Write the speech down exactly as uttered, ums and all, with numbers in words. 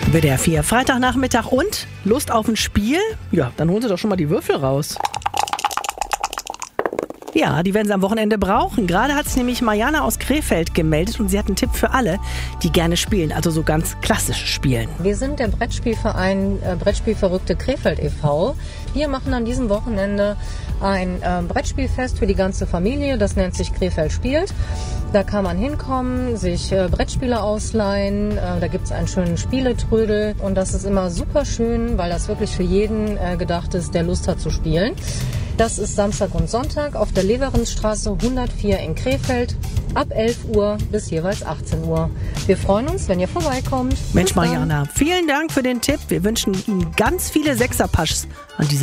W D R vier, Freitagnachmittag und Lust auf ein Spiel? Ja, dann holen Sie doch schon mal die Würfel raus. Ja, die werden Sie am Wochenende brauchen. Gerade hat sich nämlich Mariana aus Krefeld gemeldet und sie hat einen Tipp für alle, die gerne spielen, also so ganz klassisch spielen. Wir sind der Brettspielverein äh, Brettspielverrückte Krefeld e V. Wir machen an diesem Wochenende ein äh, Brettspielfest für die ganze Familie. Das nennt sich Krefeld spielt. Da kann man hinkommen, sich äh, Brettspiele ausleihen. Äh, da gibt es einen schönen Spieletrödel und das ist immer super schön, weil das wirklich für jeden äh, gedacht ist, der Lust hat zu spielen. Das ist Samstag und Sonntag auf der Leverensstraße hundertvier in Krefeld ab elf Uhr bis jeweils achtzehn Uhr. Wir freuen uns, wenn ihr vorbeikommt. Mensch, Mariana, vielen Dank für den Tipp. Wir wünschen Ihnen ganz viele Sechserpaschs an diesem